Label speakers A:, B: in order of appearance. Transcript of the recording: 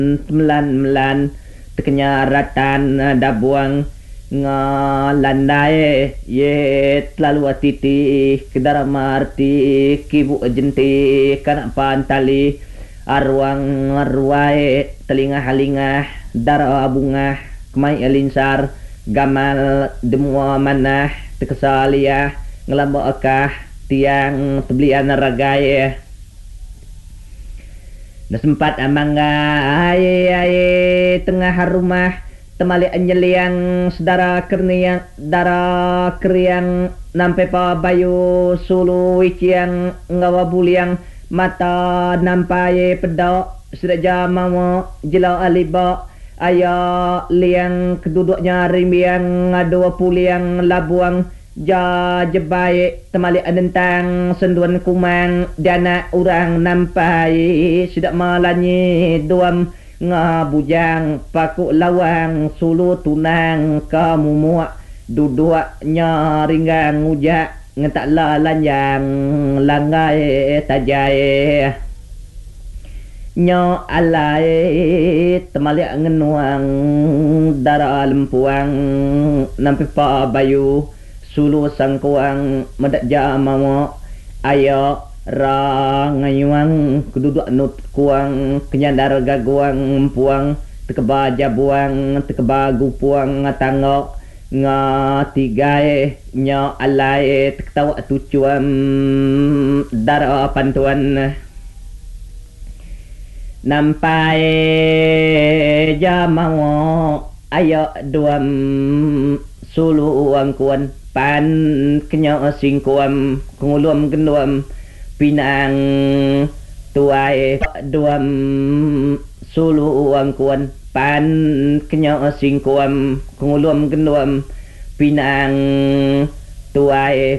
A: melan tekenyaratan dabuang ngalandai ye terlalu atiti kedara marti kibu jenti kanak pantali arwang arwai telinga halingah dara bunga kemai elinsar gamal demua manah tekesaliah ngelamba akah tiang tebelian ragai na sempat amangga ai tengah rumah temali anyeliang sedara kerniang dara kriang nampe pa bayu sulu wiciang ngawa buliang mata nampai pedok sudah jamawa jelau aliba aya liang keduduknya rimbiang dua puliang labuang ja jebai temali adentang senduan kumang dana orang nampai sudah malanyi duam ngabujang paku lawang sulu tunang kamu muak duduknya ringgang ujak ngetak lanjang langgai tajai nyo alai temali ngenuang dara lempuang nampi pa bayu sulu sangkuang medak jamawa ayo ra ngayuang keduduk nut kuang kenyandar gaguang puang tekebaja buang tekebagu puang tangok ngatigae nya alai tektawa tucuam dara pantuan nampai jamawa ayo duam sulu angkuan pan kenya singkuam ngulum genduam pinang tuai duam sulu angkuan pan kenya singkuam ngulum genduam pinang tuai